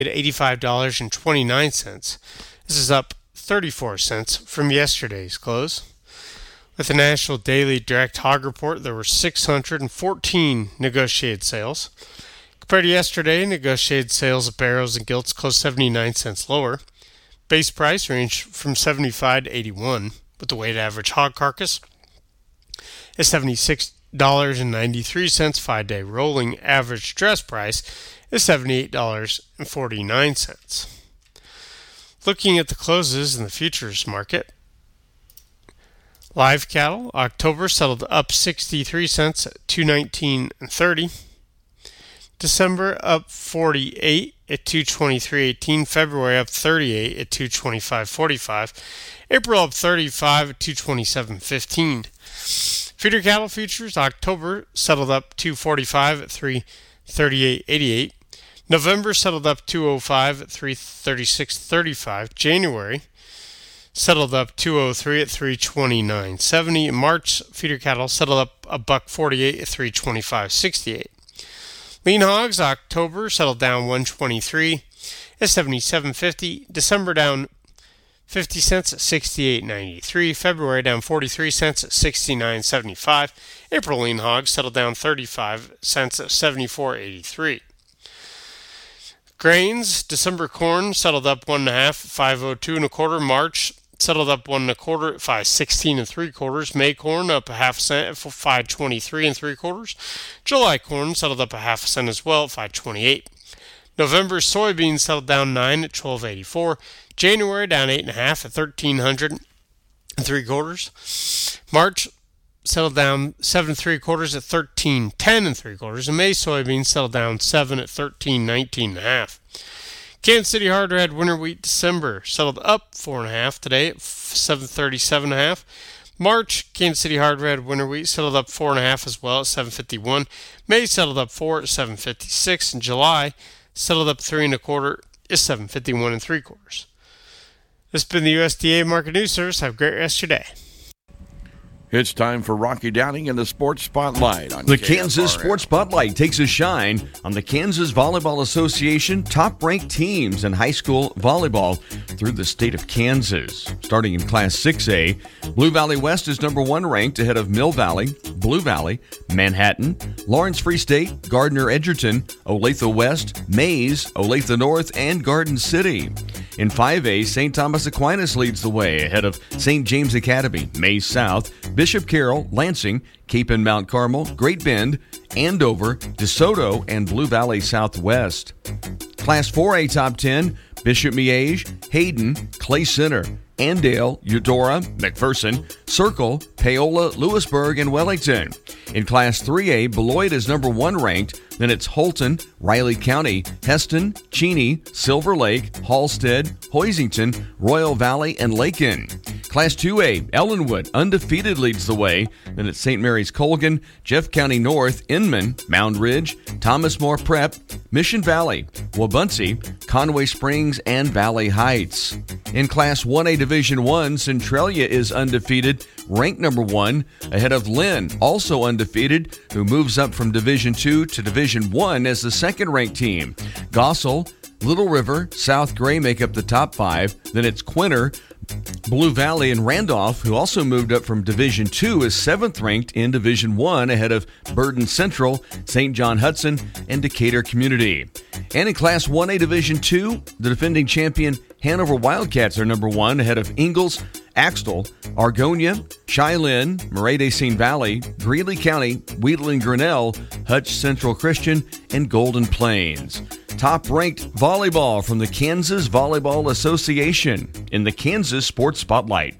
at $85.29. This is up 34 cents from yesterday's close. With the National Daily Direct Hog Report, there were 614 negotiated sales. Compared to yesterday, negotiated sales of barrows and gilts closed 79 cents lower. Base price ranged from 75 to 81, with the weighted average hog carcass is $76.93. 5-day rolling average dress price is $78.49. Looking at the closes in the futures market, live cattle, October settled up 63 cents at $219.30. December up 48 at $223.18. February up 38 at $225.45. April up 35 at $227.15. Feeder cattle futures, October settled up 245 at $338.88. November settled up 205 at $336.35. January settled up 203 at $329.70. March feeder cattle settled up $1.48 at $325.68. Lean hogs, October settled down 123 at $77.50. December down 50 cents at $68.93. February down 43 cents at $69.75. April lean hogs settled down 35 cents at $74.83. Grains, December corn settled up 1.5 at $5.02 1/4. March settled up 1 1/4 at $5.16 3/4. May corn up a half cent at $5.23 3/4. July corn settled up a half cent as well at $5.28. November soybeans settled down 9 at $12.84. January down 8.5 at $13.00 3/4. March settled down 7 3/4 at $13.10 3/4. And May soybeans settled down 7 at $13.19 1/2. Kansas City hard red winter wheat December settled up 4.5 today at $737 1/2. March Kansas City hard red winter wheat settled up 4.5 as well at $751. May settled up 4 at $756, and July settled up 3 1/4 at $751 3/4. This has been the USDA Market News Service. Have a great rest of your day. It's time for Rocky Downing and the Sports Spotlight on the Kansas Sports Spotlight takes a shine on the Kansas Volleyball Association top-ranked teams in high school volleyball through the state of Kansas. Starting in Class 6A, Blue Valley West is number 1 ranked ahead of Mill Valley, Blue Valley, Manhattan, Lawrence Free State, Gardner Edgerton, Olathe West, Mays, Olathe North, and Garden City. In 5A, St. Thomas Aquinas leads the way ahead of St. James Academy, Mays South, Bishop Carroll, Lansing, Cape and Mount Carmel, Great Bend, Andover, DeSoto, and Blue Valley Southwest. Class 4A Top 10, Bishop Miege, Hayden, Clay Center, Andale, Eudora, McPherson, Circle, Paola, Lewisburg, and Wellington. In Class 3A, Beloit is number 1 ranked, then it's Holton, Riley County, Heston, Cheney, Silver Lake, Halstead, Hoisington, Royal Valley, and Lakin. Class 2A, Ellenwood, undefeated leads the way, then it's St. Mary's Colgan, Jeff County North, Inman, Mound Ridge, Thomas More Prep, Mission Valley, Wabaunsee, Conway Springs, and Valley Heights. In Class 1A Division I, Centralia is undefeated, ranked number 1, ahead of Lynn, also undefeated, who moves up from Division II to Division I as the second-ranked team. Gossel, Little River, South Gray make up the top 5. Then it's Quinter, Blue Valley, and Randolph, who also moved up from Division II, is 7th-ranked in Division I ahead of Burton Central, St. John Hudson, and Decatur Community. And in Class 1A Division II, the defending champion Hanover Wildcats are number 1 ahead of Ingalls, Axtell, Argonia, Cheyenne, Murray-de-Seine Valley, Greeley County, Wheatland Grinnell, Hutch Central Christian, and Golden Plains. Top-ranked volleyball from the Kansas Volleyball Association in the Kansas Sports Spotlight.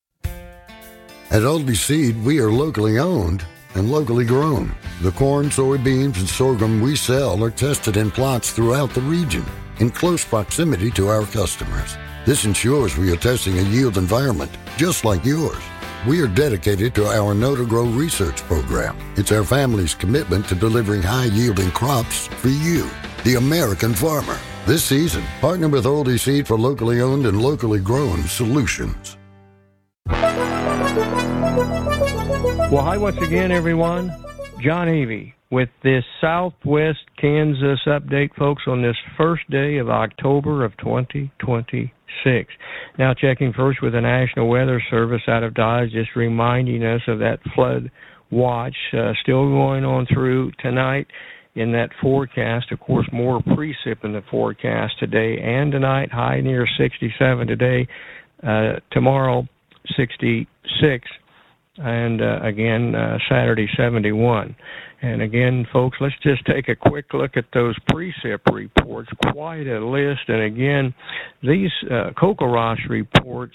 At Oldie Seed, we are locally owned and locally grown. The corn, soybeans, and sorghum we sell are tested in plots throughout the region in close proximity to our customers. This ensures we are testing a yield environment just like yours. We are dedicated to our Know to Grow research program. It's our family's commitment to delivering high-yielding crops for you, the American farmer. This season, partner with Oldie Seed for locally owned and locally grown solutions. Well, hi once again, everyone. John Avey with this Southwest Kansas update, folks, on this first day of October of 2026. Now checking first with the National Weather Service out of Dodge, just reminding us of that flood watch still going on through tonight in that forecast. Of course, more precip in the forecast today and tonight, high near 67 today, tomorrow 66. And again, Saturday 71. And again, folks, let's just take a quick look at those precip reports. Quite a list. And again, these CoCoRaHS reports,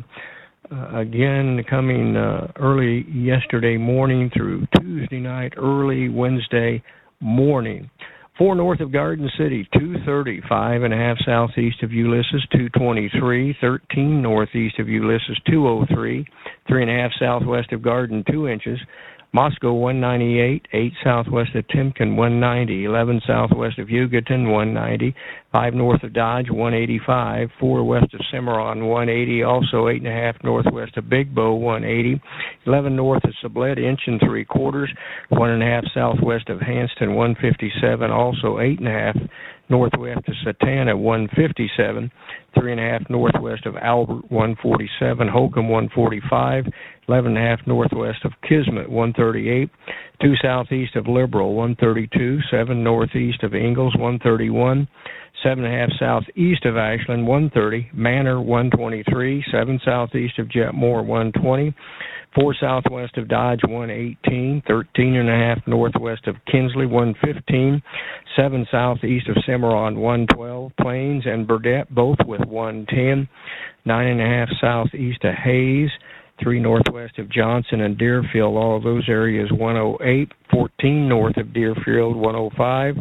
again, coming early yesterday morning through Tuesday night, early Wednesday morning. 4 north of Garden City, 230, 5.5 southeast of Ulysses, 223, 13 northeast of Ulysses, 203, 3.5 southwest of Garden, 2 inches. Moscow, 198, 8 southwest of Timken, 190, 11 southwest of Hugoton, 190, 5 north of Dodge, 185, 4 west of Cimarron, 180, also 8.5 northwest of Big Bow, 180, 11 north of Sublette, 1 3/4, 1.5 southwest of Hanston, 157, also 8.5 northwest of Satana, 157, 3.5 northwest of Albert, 147, Holcomb, 145, 11.5 northwest of Kismet, 138, 2 southeast of Liberal, 132, 7 northeast of Ingalls, 131, 7.5 southeast of Ashland, 130, Manor, 123, 7 southeast of Jetmore, 120, 4 southwest of Dodge, 118, 13.5 northwest of Kinsley, 115, 7 southeast of Cimarron, 112, Plains and Burdett, both with 110, 9.5 southeast of Hayes, 3 northwest of Johnson and Deerfield, all of those areas, 108, 14 north of Deerfield, 105,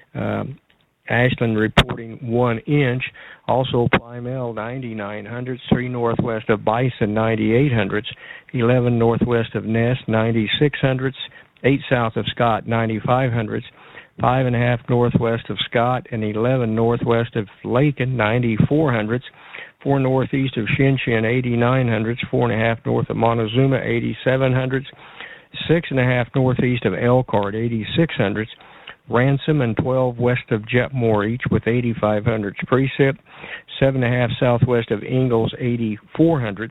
Ashland reporting 1 inch. Also Plymell 9900s, 3 northwest of Bison 9800s, 11 northwest of Ness 9600s, 8 south of Scott 9500s, 5.5 northwest of Scott, and 11 northwest of Lakin 9400s, 4 northeast of Shinshin 8900s, 4.5 north of Montezuma 8700s, 6.5 northeast of Elkhart 8600s, Ransom and 12 west of Jetmore, each with 8500s precip, 7.5 southwest of Ingalls 8400s,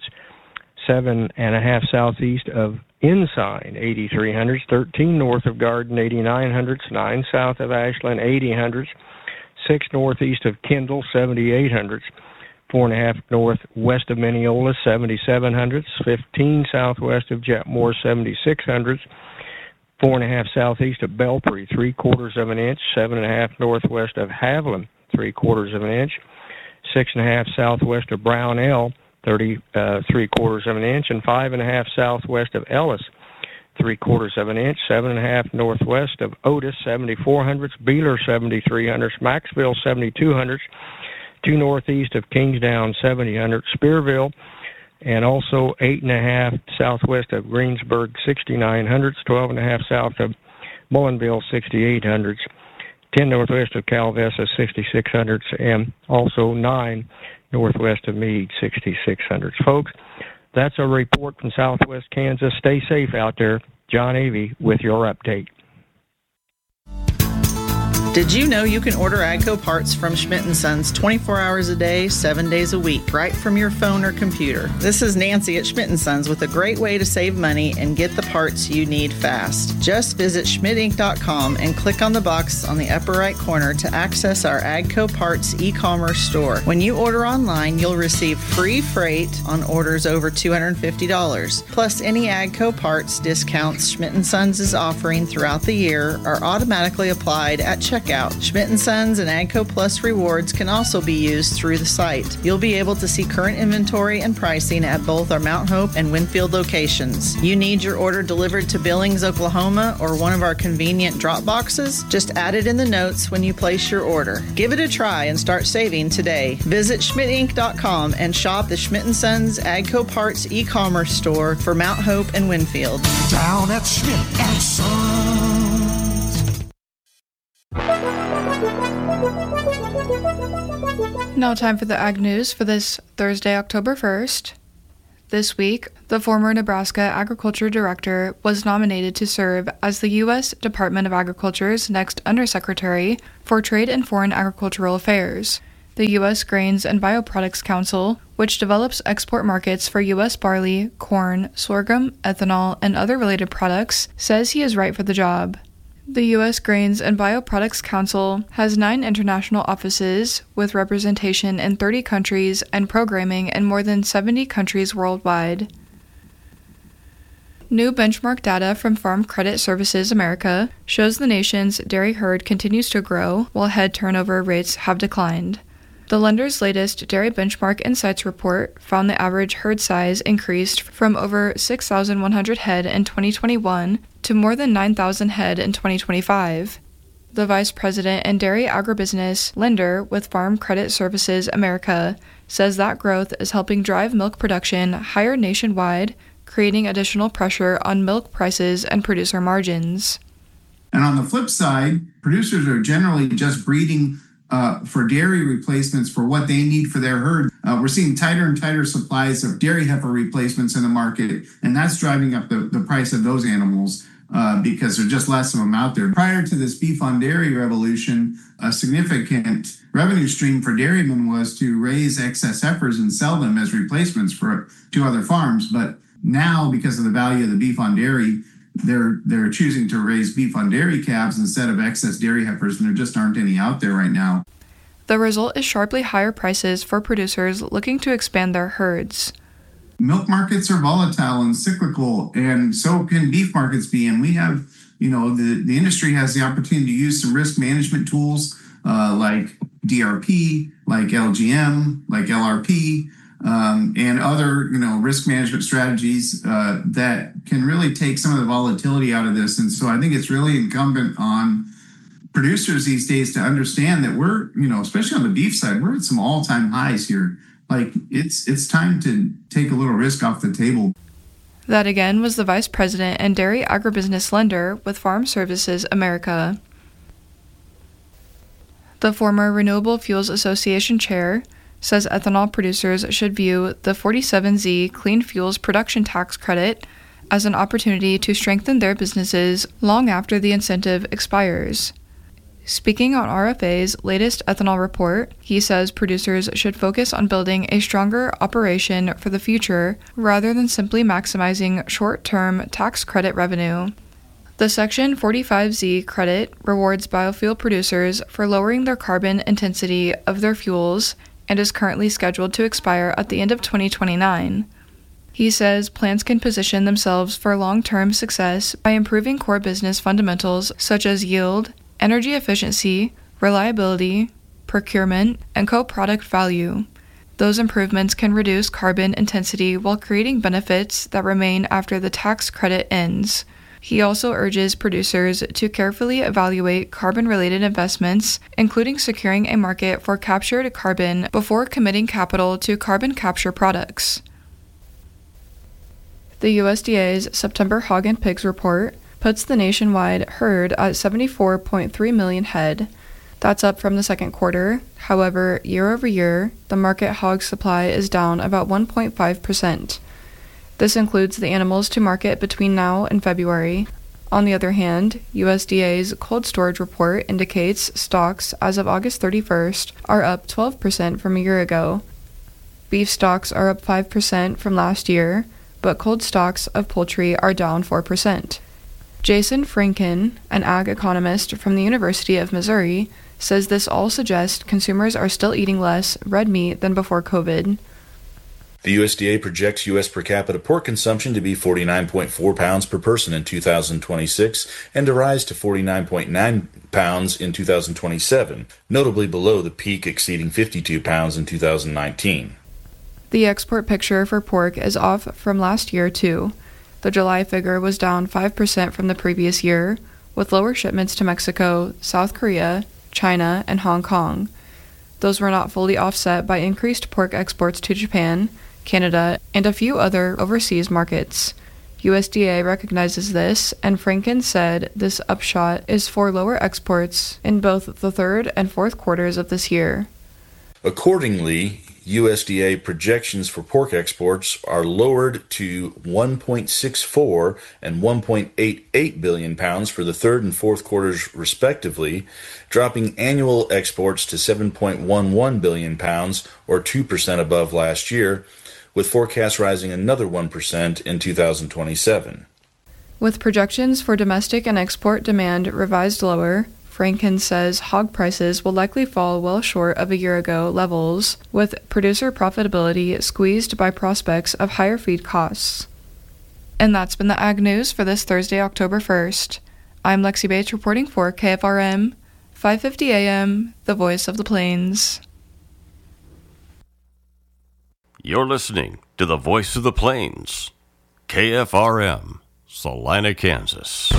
7.5 southeast of Ensign 8300s, 13 north of Garden 8900s, 9 south of Ashland 8000s, 6 northeast of Kendall 7800s, 4.5 northwest of Mineola 7700s, 15 southwest of Jetmore 7600s, 4.5 southeast of Belpre, 3/4 of an inch, 7.5 northwest of Haviland, 3/4 of an inch, 6.5 southwest of Brownell, 3/4 of an inch, and 5.5 southwest of Ellis, 3/4 of an inch, 7.5 northwest of Otis, 7400s, Beeler 7300s, Maxville 7200s, 2 northeast of Kingsdown 7000s, Spearville, and also 8.5 southwest of Greensburg 6900s, 12.5 south of Mullenville 6800s, 10 northwest of Calvessa 6600s, and also 9 northwest of Meade 6600s. Folks, that's a report from Southwest Kansas. Stay safe out there. John Avey with your update. Did you know you can order AGCO parts from Schmidt & Sons 24 hours a day, 7 days a week, right from your phone or computer? This is Nancy at Schmidt & Sons with a great way to save money and get the parts you need fast. Just visit schmidtinc.com and click on the box on the upper right corner to access our AGCO parts e-commerce store. When you order online, you'll receive free freight on orders over $250. Plus, any AGCO parts discounts Schmidt & Sons is offering throughout the year are automatically applied at checkout. Schmidt & Sons and AGCO Plus rewards can also be used through the site. You'll be able to see current inventory and pricing at both our Mount Hope and Winfield locations. You need your order delivered to Billings, Oklahoma, or one of our convenient drop boxes? Just add it in the notes when you place your order. Give it a try and start saving today. Visit schmidtinc.com and shop the Schmidt & Sons AGCO Parts e-commerce store for Mount Hope and Winfield. Down at Schmidt & Sons. Now time for the Ag News for this Thursday, October 1st. This week, The former Nebraska Agriculture Director was nominated to serve as the U.S. Department of Agriculture's next Undersecretary for Trade and Foreign Agricultural Affairs. The U.S. Grains and Bioproducts Council, which develops export markets for U.S. barley, corn, sorghum, ethanol, and other related products, says he is right for the job. The U.S. Grains and Bioproducts Council has 9 international offices with representation in 30 countries and programming in more than 70 countries worldwide. New benchmark data from Farm Credit Services America shows the nation's dairy herd continues to grow while head turnover rates have declined. The lender's latest Dairy Benchmark Insights report found the average herd size increased from over 6,100 head in 2021 to more than 9,000 head in 2025. The vice president and dairy agribusiness lender with Farm Credit Services America says that growth is helping drive milk production higher nationwide, creating additional pressure on milk prices and producer margins. And on the flip side, producers are generally just breeding for dairy replacements for what they need for their herd. We're seeing tighter and tighter supplies of dairy heifer replacements in the market, and that's driving up the price of those animals because there's just less of them out there. Prior to this beef on dairy revolution, a significant revenue stream for dairymen was to raise excess heifers and sell them as replacements to other farms. But now, because of the value of the beef on dairy, they're choosing to raise beef on dairy calves instead of excess dairy heifers, and there just aren't any out there right now. The result is sharply higher prices for producers looking to expand their herds. Milk markets are volatile and cyclical, and so can beef markets be. And we have, the industry has the opportunity to use some risk management tools like DRP, like LGM, like LRP, and other, risk management strategies that can really take some of the volatility out of this. And so I think it's really incumbent on producers these days to understand that we're, especially on the beef side, we're at some all-time highs here. Like it's time to take a little risk off the table. That again was the vice president and dairy agribusiness lender with Farm Services America. The former Renewable Fuels Association chair says ethanol producers should view the 47Z Clean Fuels Production Tax Credit as an opportunity to strengthen their businesses long after the incentive expires. Speaking on RFA's latest ethanol report, he says producers should focus on building a stronger operation for the future rather than simply maximizing short-term tax credit revenue. The Section 45Z credit rewards biofuel producers for lowering their carbon intensity of their fuels and is currently scheduled to expire at the end of 2029. He says plants can position themselves for long-term success by improving core business fundamentals such as yield, energy efficiency, reliability, procurement, and co-product value. Those improvements can reduce carbon intensity while creating benefits that remain after the tax credit ends. He also urges producers to carefully evaluate carbon-related investments, including securing a market for captured carbon before committing capital to carbon capture products. The USDA's September Hog and Pigs report puts the nationwide herd at 74.3 million head. That's up from the second quarter. However, year over year, the market hog supply is down about 1.5%. This includes the animals to market between now and February. On the other hand, USDA's cold storage report indicates stocks as of August 31st are up 12% from a year ago. Beef stocks are up 5% from last year, but cold stocks of poultry are down 4%. Jason Franken, an ag economist from the University of Missouri, says this all suggests consumers are still eating less red meat than before COVID. The USDA projects U.S. per capita pork consumption to be 49.4 pounds per person in 2026 and to rise to 49.9 pounds in 2027, notably below the peak exceeding 52 pounds in 2019. The export picture for pork is off from last year, too. The July figure was down 5% from the previous year, with lower shipments to Mexico, South Korea, China, and Hong Kong. Those were not fully offset by increased pork exports to Japan, Canada, and a few other overseas markets. USDA recognizes this, and Franken said this upshot is for lower exports in both the third and fourth quarters of this year. Accordingly, USDA projections for pork exports are lowered to 1.64 and 1.88 billion pounds for the third and fourth quarters respectively, dropping annual exports to 7.11 billion pounds or 2% above last year, with forecasts rising another 1% in 2027. With projections for domestic and export demand revised lower, Franken says hog prices will likely fall well short of a year ago levels, with producer profitability squeezed by prospects of higher feed costs. And that's been the Ag News for this Thursday, October 1st. I'm Lexi Bates reporting for KFRM, 550 AM, the voice of the Plains. You're listening to the voice of the Plains, KFRM, Salina, Kansas.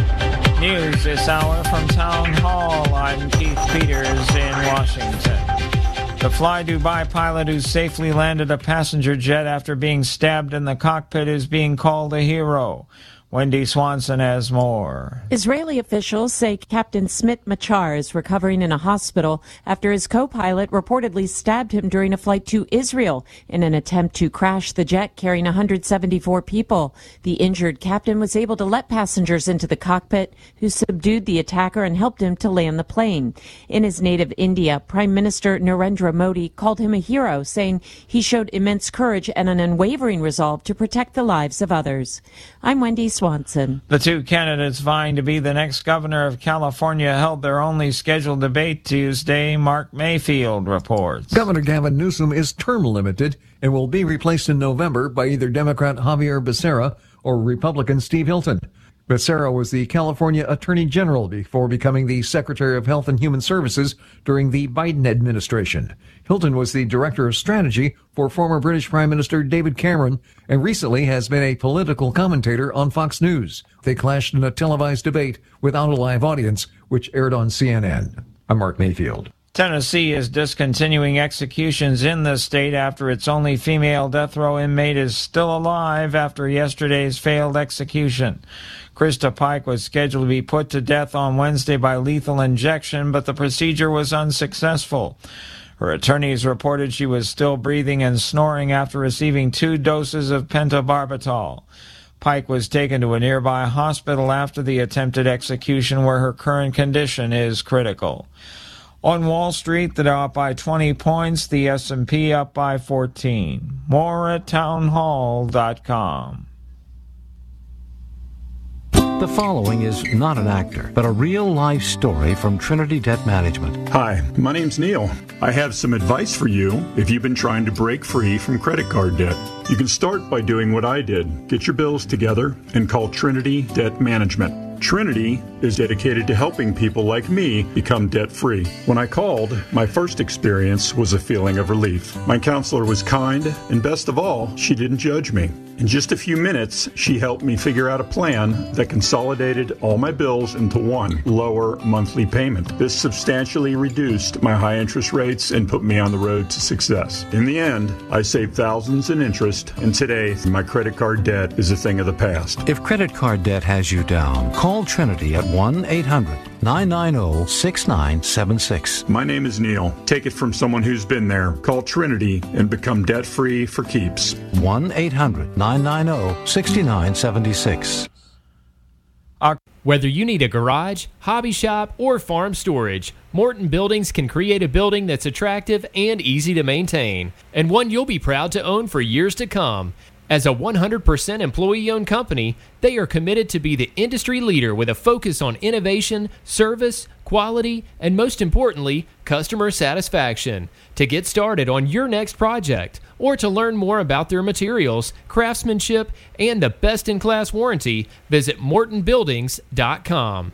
News this hour from Town Hall. I'm Keith Peters in Washington. The Fly Dubai pilot who safely landed a passenger jet after being stabbed in the cockpit is being called a hero. Wendy Swanson has more. Israeli officials say Captain Smit Machar is recovering in a hospital after his co-pilot reportedly stabbed him during a flight to Israel in an attempt to crash the jet carrying 174 people. The injured captain was able to let passengers into the cockpit, who subdued the attacker and helped him to land the plane. In his native India, Prime Minister Narendra Modi called him a hero, saying he showed immense courage and an unwavering resolve to protect the lives of others. I'm Wendy Swanson. The two candidates vying to be the next governor of California held their only scheduled debate Tuesday. Mark Mayfield reports. Governor Gavin Newsom is term limited and will be replaced in November by either Democrat Javier Becerra or Republican Steve Hilton. Becerra was the California Attorney General before becoming the Secretary of Health and Human Services during the Biden administration. Hilton was the Director of Strategy for former British Prime Minister David Cameron and recently has been a political commentator on Fox News. They clashed in a televised debate without a live audience, which aired on CNN. I'm Mark Mayfield. Tennessee is discontinuing executions in the state after its only female death row inmate is still alive after yesterday's failed execution. Krista Pike was scheduled to be put to death on Wednesday by lethal injection, but the procedure was unsuccessful. Her attorneys reported she was still breathing and snoring after receiving 2 doses of pentobarbital. Pike was taken to a nearby hospital after the attempted execution, where her current condition is critical. On Wall Street, the Dow up by 20 points, the S&P up by 14. More at townhall.com. The following is not an actor, but a real-life story from Trinity Debt Management. Hi, my name's Neil. I have some advice for you if you've been trying to break free from credit card debt. You can start by doing what I did. Get your bills together and call Trinity Debt Management. Trinity is dedicated to helping people like me become debt-free. When I called, my first experience was a feeling of relief. My counselor was kind, and best of all, she didn't judge me. In just a few minutes, she helped me figure out a plan that consolidated all my bills into one lower monthly payment. This substantially reduced my high interest rates and put me on the road to success. In the end, I saved thousands in interest, and today, my credit card debt is a thing of the past. If credit card debt has you down, call Trinity at 1-800-990-6976. My name is Neil. Take it from someone who's been there. Call Trinity and become debt-free for keeps. 1-800-990-6976. Whether you need a garage, hobby shop, or farm storage, Morton Buildings can create a building that's attractive and easy to maintain, and one you'll be proud to own for years to come. As a 100% employee-owned company, they are committed to be the industry leader with a focus on innovation, service, quality, and most importantly, customer satisfaction. To get started on your next project, or to learn more about their materials, craftsmanship, and the best-in-class warranty, visit MortonBuildings.com.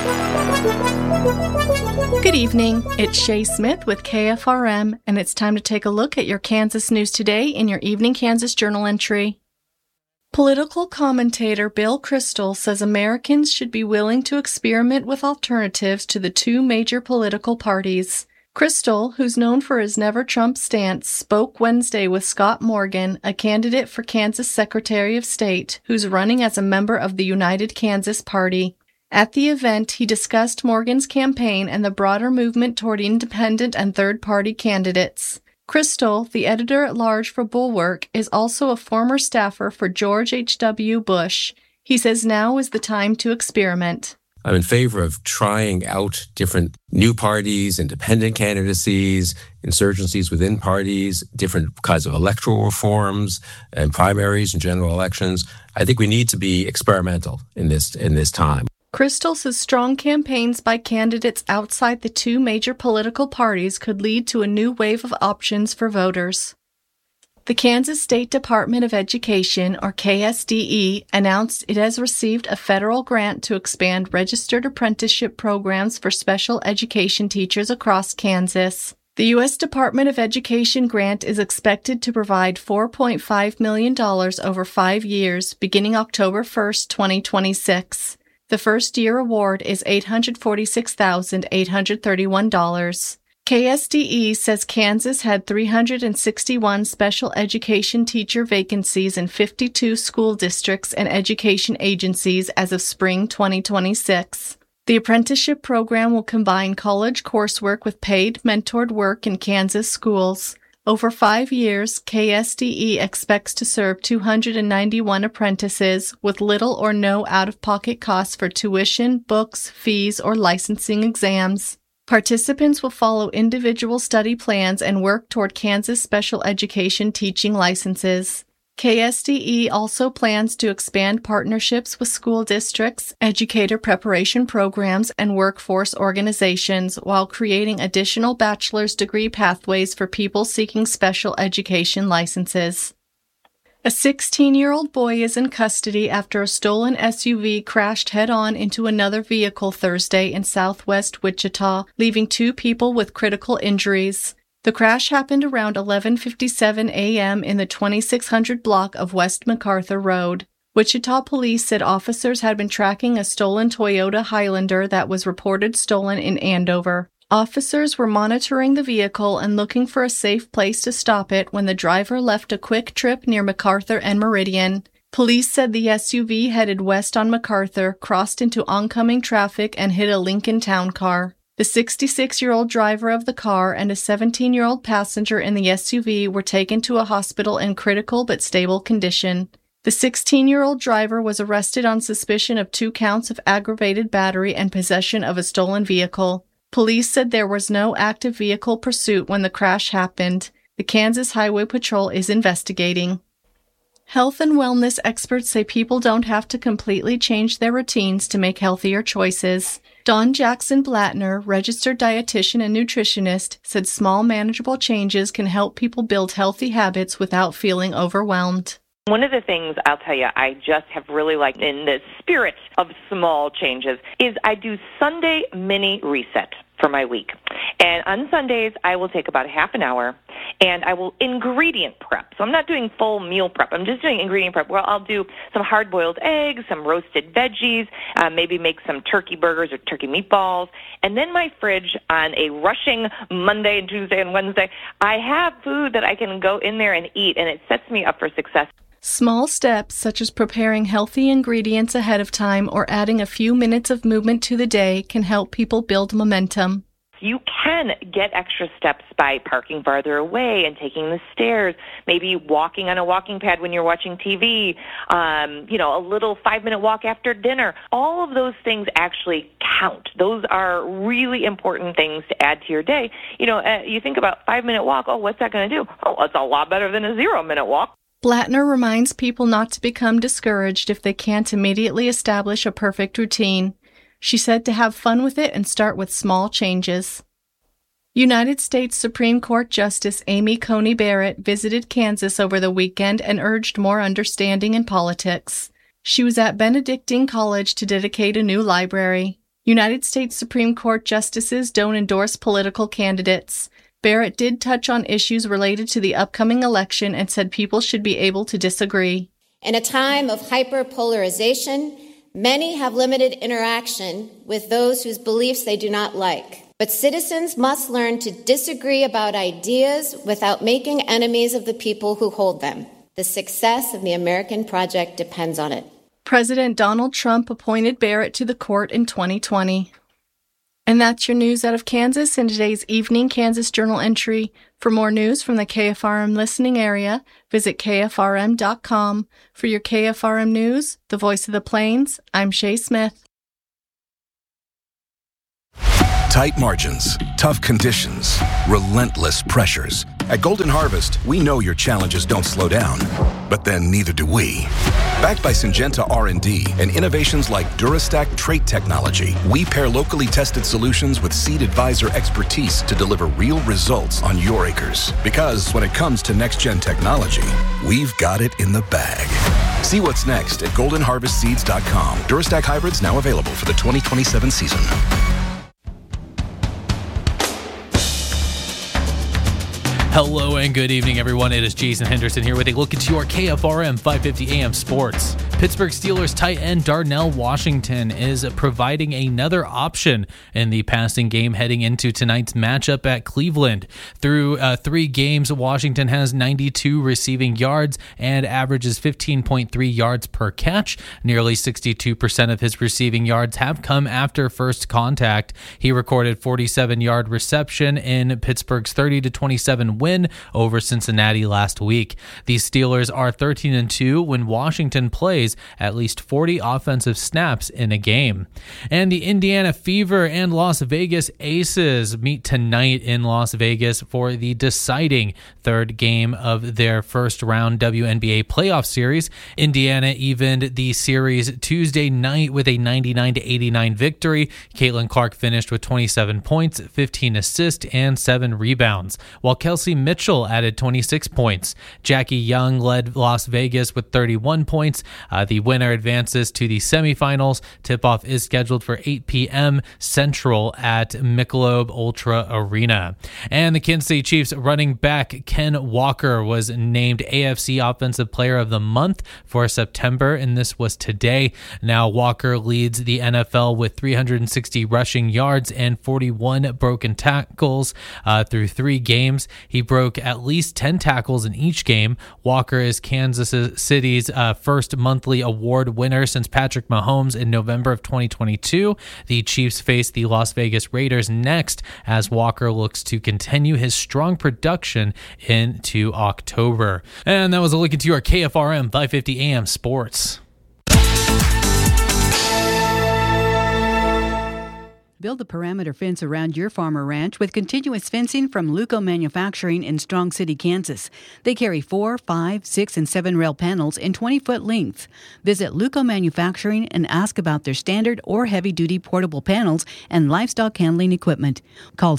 Good evening. It's Shay Smith with KFRM, and it's time to take a look at your Kansas news today in your Evening Kansas Journal entry. Political commentator Bill Kristol says Americans should be willing to experiment with alternatives to the 2 major political parties. Kristol, who's known for his Never Trump stance, spoke Wednesday with Scott Morgan, a candidate for Kansas Secretary of State, who's running as a member of the United Kansas Party. At the event, he discussed Morgan's campaign and the broader movement toward independent and third-party candidates. Crystal, the editor-at-large for Bulwark, is also a former staffer for George H.W. Bush. He says now is the time to experiment. I'm in favor of trying out different new parties, independent candidacies, insurgencies within parties, different kinds of electoral reforms and primaries and general elections. I think we need to be experimental in this time. Crystal says strong campaigns by candidates outside the two major political parties could lead to a new wave of options for voters. The Kansas State Department of Education, or KSDE, announced it has received a federal grant to expand registered apprenticeship programs for special education teachers across Kansas. The U.S. Department of Education grant is expected to provide $4.5 million over 5 years, beginning October 1, 2026. The first-year award is $846,831. KSDE says Kansas had 361 special education teacher vacancies in 52 school districts and education agencies as of spring 2026. The apprenticeship program will combine college coursework with paid, mentored work in Kansas schools. Over 5 years, KSDE expects to serve 291 apprentices with little or no out-of-pocket costs for tuition, books, fees, or licensing exams. Participants will follow individual study plans and work toward Kansas special education teaching licenses. KSDE also plans to expand partnerships with school districts, educator preparation programs, and workforce organizations while creating additional bachelor's degree pathways for people seeking special education licenses. A 16-year-old boy is in custody after a stolen SUV crashed head-on into another vehicle Thursday in southwest Wichita, leaving 2 people with critical injuries. The crash happened around 11:57 a.m. in the 2600 block of West MacArthur Road. Wichita police said officers had been tracking a stolen Toyota Highlander that was reported stolen in Andover. Officers were monitoring the vehicle and looking for a safe place to stop it when the driver left a quick trip near MacArthur and Meridian. Police said the SUV headed west on MacArthur, crossed into oncoming traffic, and hit a Lincoln Town car. The 66-year-old driver of the car and a 17-year-old passenger in the SUV were taken to a hospital in critical but stable condition. The 16-year-old driver was arrested on suspicion of 2 counts of aggravated battery and possession of a stolen vehicle. Police said there was no active vehicle pursuit when the crash happened. The Kansas Highway Patrol is investigating. Health and wellness experts say people don't have to completely change their routines to make healthier choices. Dawn Jackson Blattner, registered dietitian and nutritionist, said small manageable changes can help people build healthy habits without feeling overwhelmed. One of the things I'll tell you I just have really liked in the spirit of small changes is I do Sunday mini reset for my week. And on Sundays, I will take about half an hour and I will ingredient prep. So I'm not doing full meal prep. I'm just doing ingredient prep where I'll do some hard-boiled eggs, some roasted veggies, maybe make some turkey burgers or turkey meatballs. And then my fridge on a rushing Monday and Tuesday and Wednesday, I have food that I can go in there and eat, and it sets me up for success. Small steps, such as preparing healthy ingredients ahead of time or adding a few minutes of movement to the day, can help people build momentum. You can get extra steps by parking farther away and taking the stairs, maybe walking on a walking pad when you're watching TV, a little 5-minute walk after dinner. All of those things actually count. Those are really important things to add to your day. You think about 5-minute walk, what's that going to do? It's a lot better than a 0-minute walk. Blattner reminds people not to become discouraged if they can't immediately establish a perfect routine. She said to have fun with it and start with small changes. United States Supreme Court Justice Amy Coney Barrett visited Kansas over the weekend and urged more understanding in politics. She was at Benedictine College to dedicate a new library. United States Supreme Court justices don't endorse political candidates. Barrett did touch on issues related to the upcoming election and said people should be able to disagree. In a time of hyperpolarization, many have limited interaction with those whose beliefs they do not like. But citizens must learn to disagree about ideas without making enemies of the people who hold them. The success of the American project depends on it. President Donald Trump appointed Barrett to the court in 2020. And that's your news out of Kansas in today's Evening Kansas Journal entry. For more news from the KFRM listening area, visit KFRM.com. For your KFRM news, the voice of the Plains, I'm Shay Smith. Tight margins, tough conditions, relentless pressures. At Golden Harvest, we know your challenges don't slow down, but then neither do we. Backed by Syngenta R&D and innovations like DuraStack trait technology, we pair locally tested solutions with Seed Advisor expertise to deliver real results on your acres. Because when it comes to next-gen technology, we've got it in the bag. See what's next at goldenharvestseeds.com. DuraStack hybrids now available for the 2027 season. Hello and good evening, everyone. It is Jason Henderson here with a look into your KFRM 550 AM sports. Pittsburgh Steelers tight end Darnell Washington is providing another option in the passing game heading into tonight's matchup at Cleveland. Through 3 games, Washington has 92 receiving yards and averages 15.3 yards per catch. Nearly 62% of his receiving yards have come after first contact. He recorded 47-yard reception in Pittsburgh's 30-27 win over Cincinnati last week. The Steelers are 13-2 when Washington plays at least 40 offensive snaps in a game. And the Indiana Fever and Las Vegas Aces meet tonight in Las Vegas for the deciding third game of their first round WNBA playoff series. Indiana evened the series Tuesday night with a 99-89 victory. Caitlin Clark finished with 27 points, 15 assists, and 7 rebounds, while Kelsey Mitchell added 26 points. Jackie Young led Las Vegas with 31 points. The winner advances to the semifinals. Tip-off is scheduled for 8 p.m. Central at Michelob Ultra Arena. And the Kansas City Chiefs running back Ken Walker was named AFC Offensive Player of the Month for September, and this was today. Now Walker leads the NFL with 360 rushing yards and 41 broken tackles through 3 games. He broke at least 10 tackles in each game. Walker is Kansas City's first monthly award winner since Patrick Mahomes in November of 2022. The Chiefs face the Las Vegas Raiders next as Walker looks to continue his strong production into October. And that was a look into your KFRM 550 AM sports. Build a perimeter fence around your farm or ranch with continuous fencing from Luco Manufacturing in Strong City, Kansas. They carry 4, 5, 6, and 7 rail panels in 20-foot lengths. Visit Luco Manufacturing and ask about their standard or heavy-duty portable panels and livestock handling equipment. Call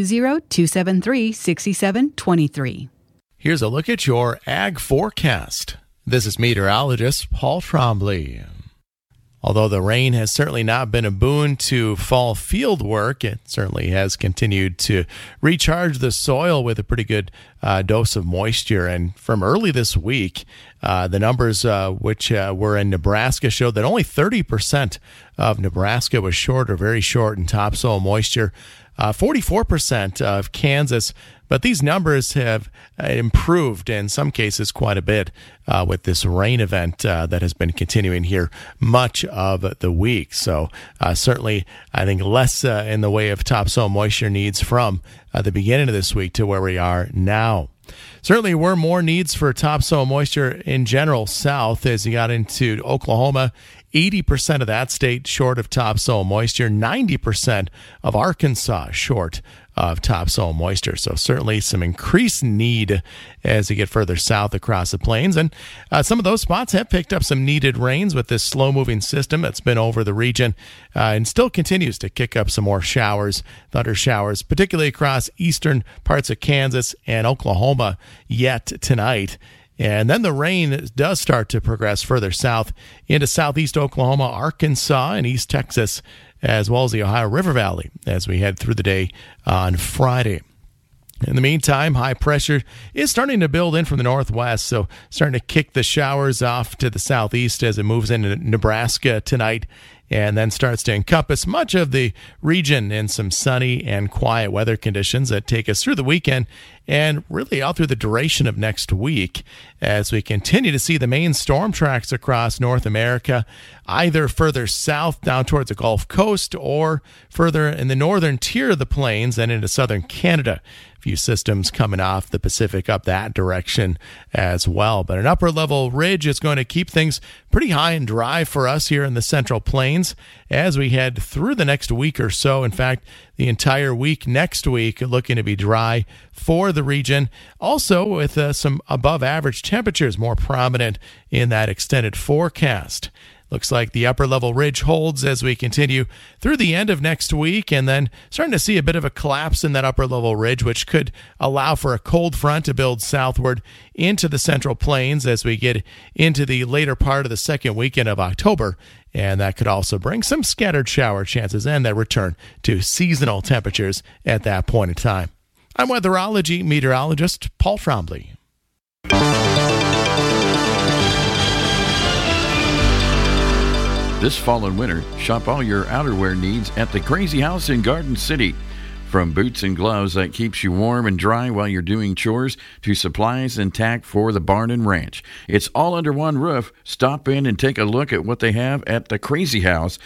620-273-6723. Here's a look at your ag forecast. This is meteorologist Paul Trombley. Although the rain has certainly not been a boon to fall field work, it certainly has continued to recharge the soil with a pretty good dose of moisture. And from early this week, the numbers which were in Nebraska showed that only 30% of Nebraska was short or very short in topsoil moisture. 44% of Kansas, but these numbers have improved in some cases quite a bit with this rain event that has been continuing here much of the week. So certainly, I think less in the way of topsoil moisture needs from the beginning of this week to where we are now. Certainly were more needs for topsoil moisture in general south as you got into Oklahoma. 80% of that state short of topsoil moisture, 90% of Arkansas short of topsoil moisture. So certainly some increased need as you get further south across the plains. And some of those spots have picked up some needed rains with this slow-moving system that's been over the region and still continues to kick up some more showers, thunder showers, particularly across eastern parts of Kansas and Oklahoma yet tonight. And then the rain does start to progress further south into southeast Oklahoma, Arkansas, and East Texas, as well as the Ohio River Valley as we head through the day on Friday. In the meantime, high pressure is starting to build in from the northwest, so starting to kick the showers off to the southeast as it moves into Nebraska tonight and then starts to encompass much of the region in some sunny and quiet weather conditions that take us through the weekend and really all through the duration of next week as we continue to see the main storm tracks across North America, either further south down towards the Gulf Coast or further in the northern tier of the plains and into southern Canada. A few systems coming off the Pacific up that direction as well. But an upper level ridge is going to keep things pretty high and dry for us here in the Central Plains as we head through the next week or so. In fact, the entire week next week looking to be dry for the region. Also with some above average temperatures more prominent in that extended forecast. Looks like the upper level ridge holds as we continue through the end of next week, and then starting to see a bit of a collapse in that upper level ridge, which could allow for a cold front to build southward into the Central Plains as we get into the later part of the second weekend of October. And that could also bring some scattered shower chances and that return to seasonal temperatures at that point in time. I'm weatherology meteorologist Paul Trombley. This fall and winter, shop all your outerwear needs at the Crazy House in Garden City. From boots and gloves that keeps you warm and dry while you're doing chores to supplies and tack for the barn and ranch. It's all under one roof. Stop in and take a look at what they have at the Crazy House,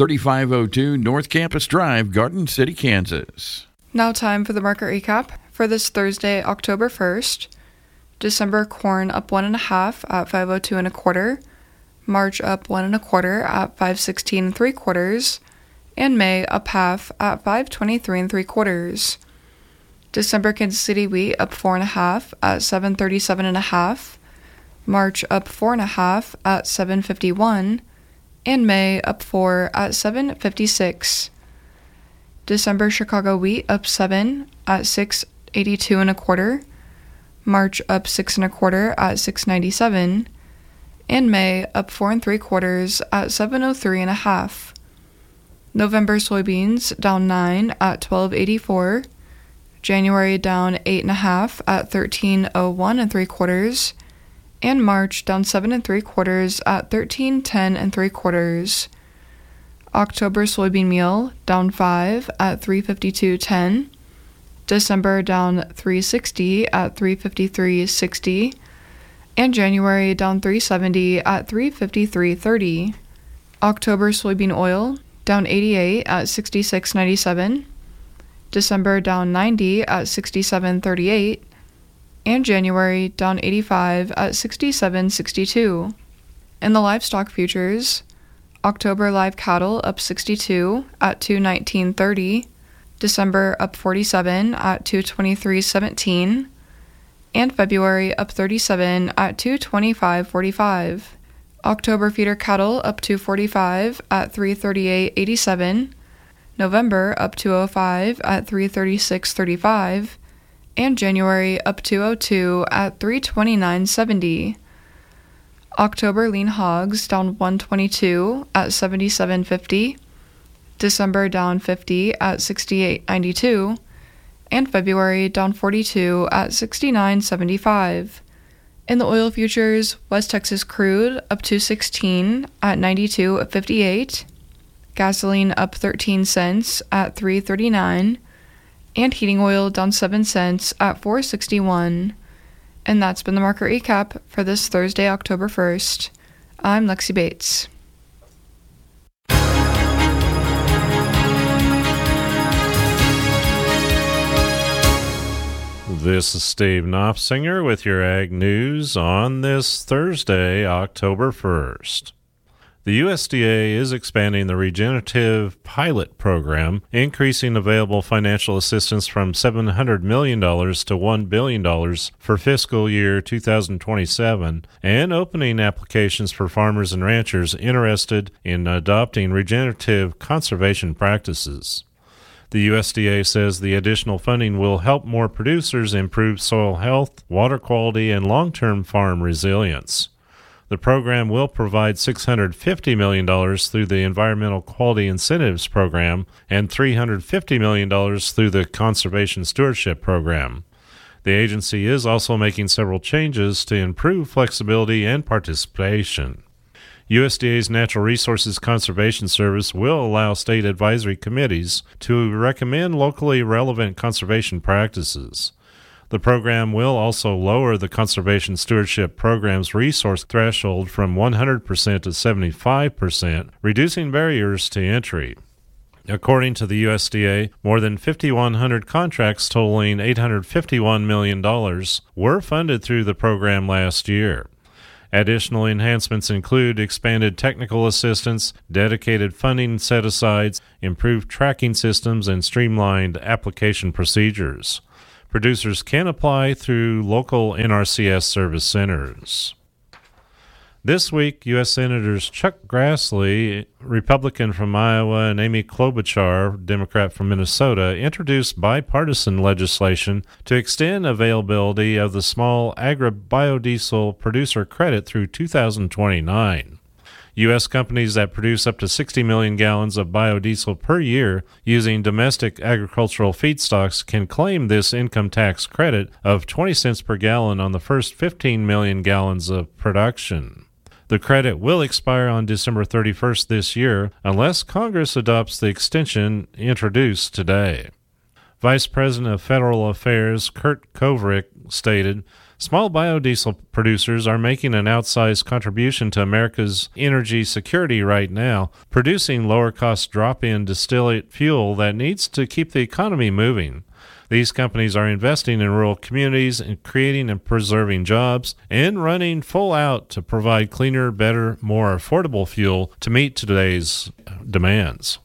3502 North Campus Drive, Garden City, Kansas. Now time for the market recap for this Thursday, October 1st. December corn up 1.5 at 502 1/4. March up 1 1/4 at 516 3/4, and May up half at 523 3/4. December Kansas City wheat up 4.5 at 737 1/2. March up 4.5 at 751, and May up 4 at 756. December Chicago wheat up 7 at 682 1/4. March up 6 1/4 at 697. And May up 4 3/4 at 703 1/2. November soybeans down 9 at 1284. January down 8.5 at 1301 3/4, and March down 7 3/4 at 1310 3/4. October soybean meal down 5 at 352.10. December down 360 at 353.60. And January down 370 at 353.30. October soybean oil down 88 at 66.97. December down 90 at 67.38. And January down 85 at 67.62. In the livestock futures, October live cattle up 62 at 219.30. December up 47 at 223.17. And February up 37 at 225.45. October feeder cattle up 245 at 338.87. November up 205 at 336.35. And January up 202 at 329.70. October lean hogs down 122 at 77.50. December down 50 at 68.92. And February down 42 at 69.75. In the oil futures, West Texas crude up 216 at 92.58. Gasoline up 13 cents at 3.39. And heating oil down 7 cents at 4.61. And that's been the market recap for this Thursday, October 1st. I'm Lexi Bates. This is Steve Knopfsinger with your Ag News on this Thursday, October 1st. The USDA is expanding the regenerative pilot program, increasing available financial assistance from $700 million to $1 billion for fiscal year 2027, and opening applications for farmers and ranchers interested in adopting regenerative conservation practices. The USDA says the additional funding will help more producers improve soil health, water quality, and long-term farm resilience. The program will provide $650 million through the Environmental Quality Incentives Program and $350 million through the Conservation Stewardship Program. The agency is also making several changes to improve flexibility and participation. USDA's Natural Resources Conservation Service will allow state advisory committees to recommend locally relevant conservation practices. The program will also lower the Conservation Stewardship Program's resource threshold from 100% to 75%, reducing barriers to entry. According to the USDA, more than 5,100 contracts totaling $851 million were funded through the program last year. Additional enhancements include expanded technical assistance, dedicated funding set-asides, improved tracking systems, and streamlined application procedures. Producers can apply through local NRCS service centers. This week, U.S. Senators Chuck Grassley, Republican from Iowa, and Amy Klobuchar, Democrat from Minnesota, introduced bipartisan legislation to extend availability of the small agri-biodiesel producer credit through 2029. U.S. companies that produce up to 60 million gallons of biodiesel per year using domestic agricultural feedstocks can claim this income tax credit of 20 cents per gallon on the first 15 million gallons of production. The credit will expire on December 31st this year unless Congress adopts the extension introduced today. Vice President of Federal Affairs Kurt Kovrig stated, "Small biodiesel producers are making an outsized contribution to America's energy security right now, producing lower-cost drop-in distillate fuel that needs to keep the economy moving. These companies are investing in rural communities and creating and preserving jobs and running full out to provide cleaner, better, more affordable fuel to meet today's demands."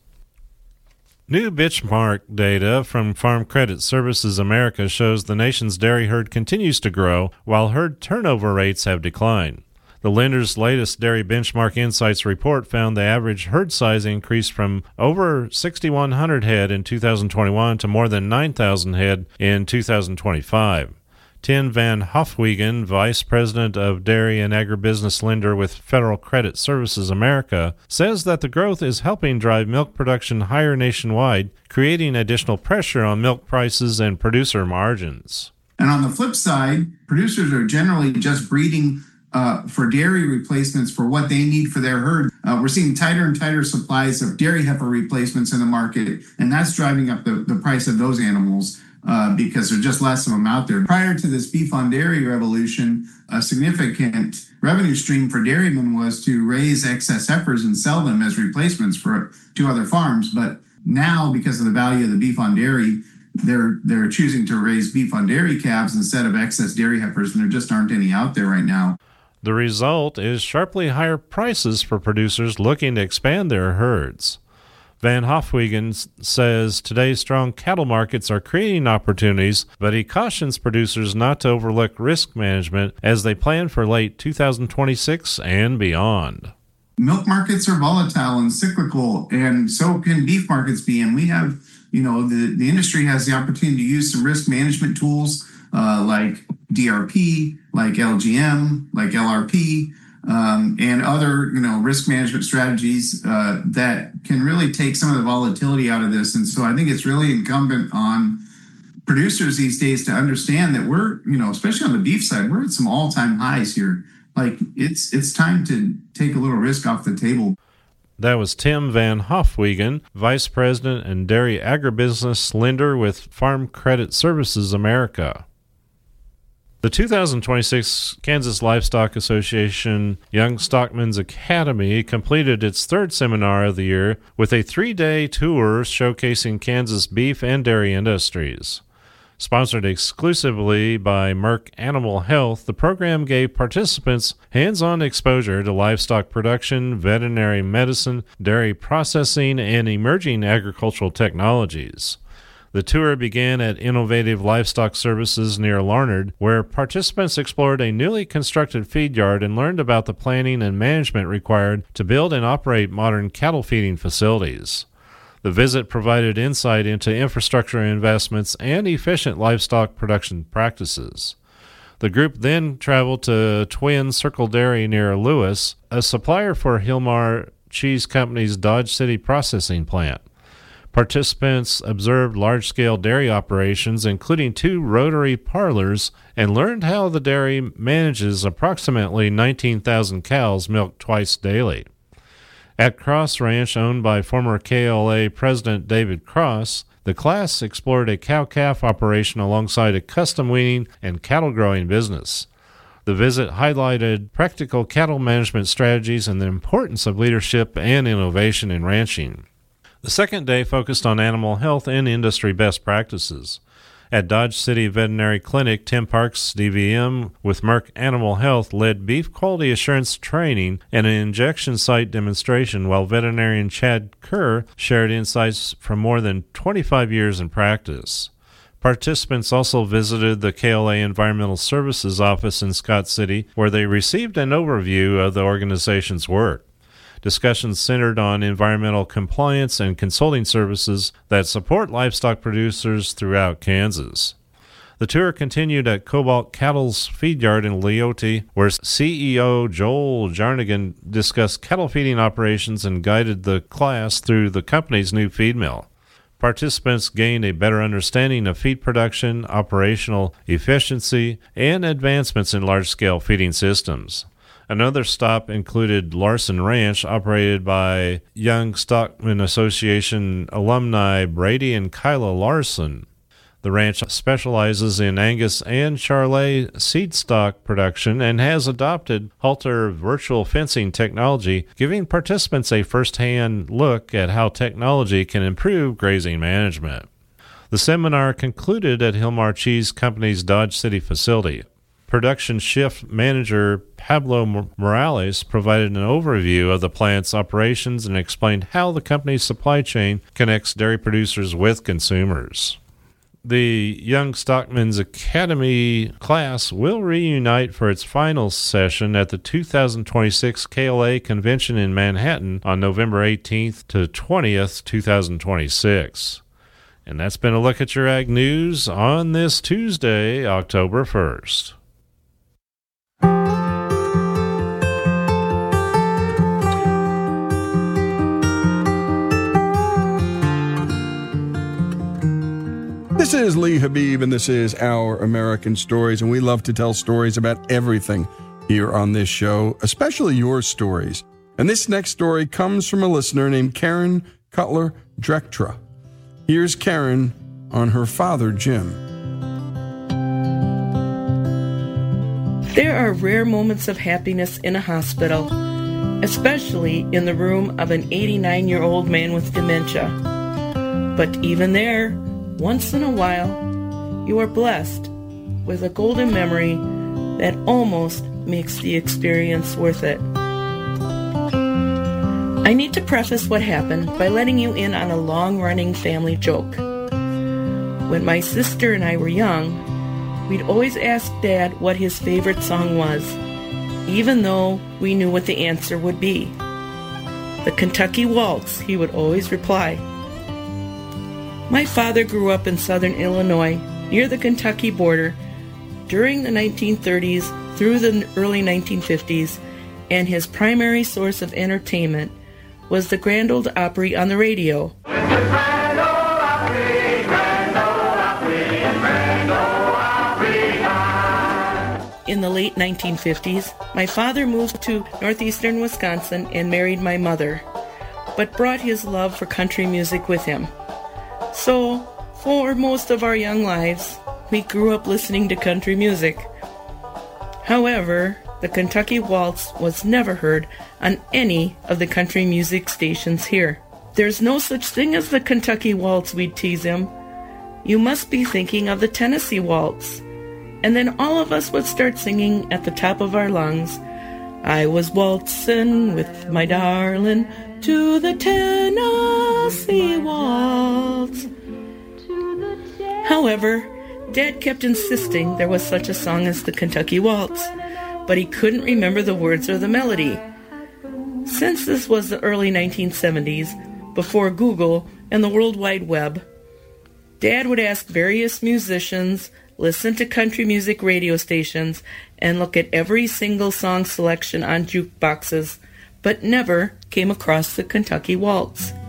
New benchmark data from Farm Credit Services America shows the nation's dairy herd continues to grow while herd turnover rates have declined. The lender's latest Dairy Benchmark Insights report found the average herd size increased from over 6,100 head in 2021 to more than 9,000 head in 2025. Tim Van Hofwegen, Vice President of Dairy and Agribusiness Lender with Federal Credit Services America, says that the growth is helping drive milk production higher nationwide, creating additional pressure on milk prices and producer margins. And on the flip side, producers are generally just breeding for dairy replacements for what they need for their herd. We're seeing tighter and tighter supplies of dairy heifer replacements in the market, and that's driving up the price of those animals because there's just less of them out there. Prior to this beef on dairy revolution, a significant revenue stream for dairymen was to raise excess heifers and sell them as replacements to other farms. But now, because of the value of the beef on dairy, they're choosing to raise beef on dairy calves instead of excess dairy heifers, and there just aren't any out there right now. The result is sharply higher prices for producers looking to expand their herds. Van Hofwegen says today's strong cattle markets are creating opportunities, but he cautions producers not to overlook risk management as they plan for late 2026 and beyond. Milk markets are volatile and cyclical, and so can beef markets be. And we have, the industry has the opportunity to use some risk management tools like DRP, like LGM, like LRP, and other, risk management strategies that can really take some of the volatility out of this. And so I think it's really incumbent on producers these days to understand that we're, especially on the beef side, we're at some all-time highs here. Like it's time to take a little risk off the table. That was Tim Van Hofwegen, Vice President and Dairy Agribusiness Lender with Farm Credit Services America. The 2026 Kansas Livestock Association Young Stockmen's Academy completed its third seminar of the year with a 3-day tour showcasing Kansas beef and dairy industries. Sponsored exclusively by Merck Animal Health, the program gave participants hands-on exposure to livestock production, veterinary medicine, dairy processing, and emerging agricultural technologies. The tour began at Innovative Livestock Services near Larned, where participants explored a newly constructed feed yard and learned about the planning and management required to build and operate modern cattle feeding facilities. The visit provided insight into infrastructure investments and efficient livestock production practices. The group then traveled to Twin Circle Dairy near Lewis, a supplier for Hilmar Cheese Company's Dodge City processing plant. Participants observed large-scale dairy operations, including 2 rotary parlors, and learned how the dairy manages approximately 19,000 cows milked twice daily. At Cross Ranch, owned by former KLA President David Cross, the class explored a cow-calf operation alongside a custom weaning and cattle growing business. The visit highlighted practical cattle management strategies and the importance of leadership and innovation in ranching. The second day focused on animal health and industry best practices. At Dodge City Veterinary Clinic, Tim Parks, DVM, with Merck Animal Health, led beef quality assurance training and an injection site demonstration, while veterinarian Chad Kerr shared insights from more than 25 years in practice. Participants also visited the KLA Environmental Services office in Scott City, where they received an overview of the organization's work. Discussions centered on environmental compliance and consulting services that support livestock producers throughout Kansas. The tour continued at Cobalt Cattle's feed yard in Leoti, where CEO Joel Jarnigan discussed cattle feeding operations and guided the class through the company's new feed mill. Participants gained a better understanding of feed production, operational efficiency, and advancements in large-scale feeding systems. Another stop included Larson Ranch, operated by Young Stockman Association alumni Brady and Kyla Larson. The ranch specializes in Angus and Charolais seed stock production and has adopted Halter virtual fencing technology, giving participants a first-hand look at how technology can improve grazing management. The seminar concluded at Hilmar Cheese Company's Dodge City facility. Production shift manager Pablo Morales provided an overview of the plant's operations and explained how the company's supply chain connects dairy producers with consumers. The Young Stockman's Academy class will reunite for its final session at the 2026 KLA Convention in Manhattan on November 18th to 20th, 2026. And that's been a look at your Ag News on this Tuesday, October 1st. This is Lee Habib, and this is Our American Stories, and we love to tell stories about everything here on this show, especially your stories. And this next story comes from a listener named Karen Cutler Drektra. Here's Karen on her father, Jim. There are rare moments of happiness in a hospital, especially in the room of an 89-year-old man with dementia. But even there, once in a while, you are blessed with a golden memory that almost makes the experience worth it. I need to preface what happened by letting you in on a long-running family joke. When my sister and I were young, we'd always ask Dad what his favorite song was, even though we knew what the answer would be. The Kentucky Waltz, he would always reply. My father grew up in southern Illinois, near the Kentucky border, during the 1930s through the early 1950s, and his primary source of entertainment was the Grand Ole Opry on the radio. In the late 1950s, my father moved to northeastern Wisconsin and married my mother, but brought his love for country music with him. So, for most of our young lives, we grew up listening to country music. However, the Kentucky Waltz was never heard on any of the country music stations here. There's no such thing as the Kentucky Waltz, we'd tease him. You must be thinking of the Tennessee Waltz. And then all of us would start singing at the top of our lungs, I was waltzing with my darling to the Tennessee Waltz. However, Dad kept insisting there was such a song as the Kentucky Waltz, but he couldn't remember the words or the melody. Since this was the early 1970s, before Google and the World Wide Web, Dad would ask various musicians, listen to country music radio stations, and look at every single song selection on jukeboxes, but never came across the Kentucky Waltz.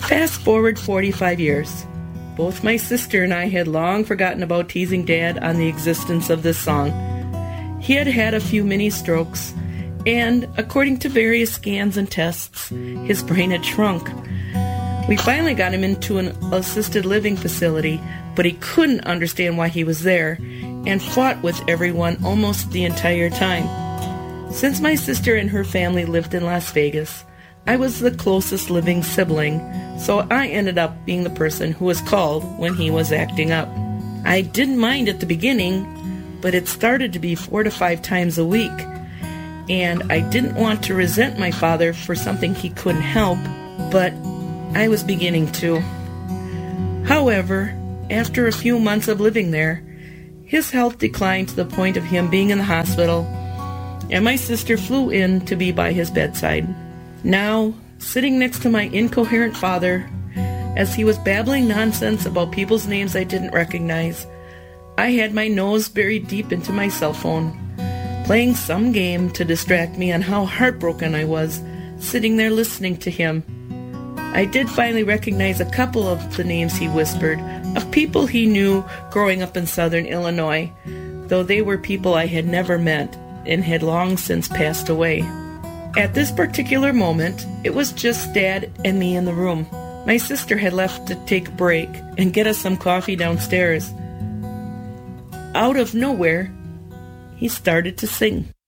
Fast forward 45 years. Both my sister and I had long forgotten about teasing Dad on the existence of this song. He had had a few mini strokes, and according to various scans and tests, his brain had shrunk. We finally got him into an assisted living facility, but he couldn't understand why he was there and fought with everyone almost the entire time. Since my sister and her family lived in Las Vegas, I was the closest living sibling, so I ended up being the person who was called when he was acting up. I didn't mind at the beginning, but it started to be 4 to 5 times a week, and I didn't want to resent my father for something he couldn't help, but I was beginning to. However, after a few months of living there, his health declined to the point of him being in the hospital, and my sister flew in to be by his bedside. Now, sitting next to my incoherent father, as he was babbling nonsense about people's names I didn't recognize, I had my nose buried deep into my cell phone, playing some game to distract me on how heartbroken I was, sitting there listening to him. I did finally recognize a couple of the names he whispered, of people he knew growing up in southern Illinois, though they were people I had never met and had long since passed away. At this particular moment, it was just Dad and me in the room. My sister had left to take a break and get us some coffee downstairs. Out of nowhere, he started to sing.